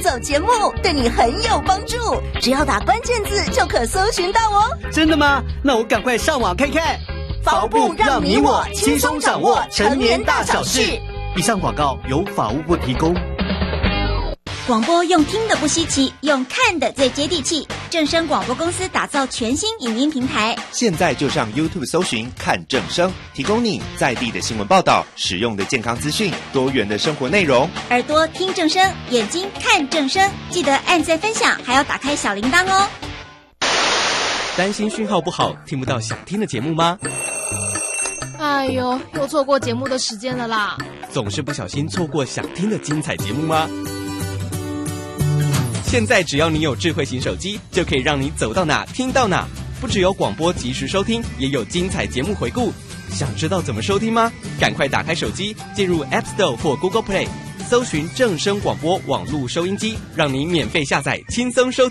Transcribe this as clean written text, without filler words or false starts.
走节目对你很有帮助，只要打关键字就可搜寻到哦。 真的吗？那我赶快上网看看。 法务部让你我轻松掌握成年大小事。 以上广告由法务部提供。 广播用听的不稀奇，用看的最接地气。正声广播公司打造全新影音平台， 现在就上 YouTube 搜寻看正声，提供你在地的新闻报道、实用的健康资讯、多元的生活内容。 耳朵听正声，眼睛看正声，记得按赞分享，还要打开小铃铛哦。 担心讯号不好，听不到想听的节目吗？ 哎呦，又错过节目的时间了啦！ 总是不小心错过想听的精彩节目吗？现在只要你有智慧型手机，就可以让你走到哪听到哪。不只有广播及时收听，也有精彩节目回顾。想知道怎么收听吗？赶快打开手机，进入 App Store 或 Google Play， 搜寻正声广播网络收音机，让你免费下载，轻松收听。